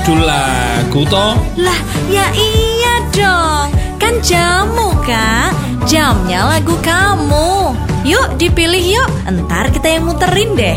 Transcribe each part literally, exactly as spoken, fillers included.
Judul lagu toh? Lah, ya iya dong. Kan jamu, Kak. Jamnya lagu kamu. Yuk dipilih yuk. Entar kita yang muterin deh.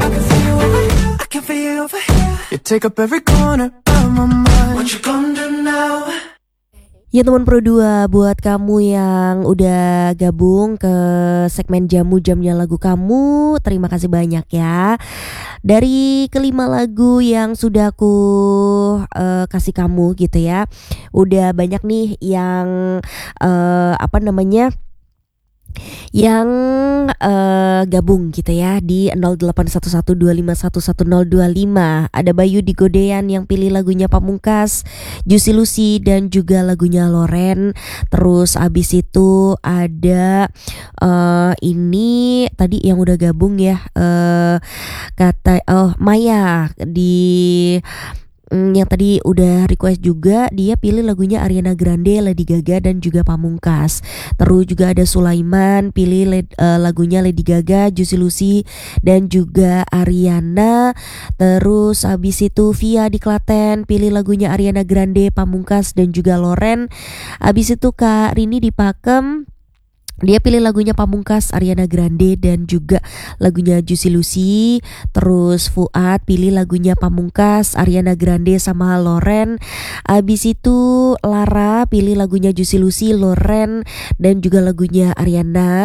Ya teman Pro dua, buat kamu yang udah gabung ke segmen Jamu Jamnya Lagu Kamu, terima kasih banyak ya. Dari kelima lagu yang sudah aku uh, kasih kamu gitu ya, udah banyak nih yang uh, apa namanya yang uh, gabung gitu ya di nol delapan satu satu dua lima satu satu nol dua lima. Ada Bayu di Godean yang pilih lagunya Pamungkas, Juicy Lucy dan juga lagunya Loren. Terus abis itu ada uh, ini tadi yang udah gabung ya, uh, kata oh Maya di Mm, yang tadi udah request juga, dia pilih lagunya Ariana Grande, Lady Gaga dan juga Pamungkas. Terus juga ada Sulaiman pilih led, uh, lagunya Lady Gaga, Juicy Lucy dan juga Ariana. Terus habis itu Via di Klaten pilih lagunya Ariana Grande, Pamungkas dan juga Loren. Habis itu Kak Rini di Pakem, dia pilih lagunya Pamungkas, Ariana Grande dan juga lagunya Juicy Lucy. Terus Fuad pilih lagunya Pamungkas, Ariana Grande sama Loren. Abis itu Lara pilih lagunya Juicy Lucy, Loren dan juga lagunya Ariana.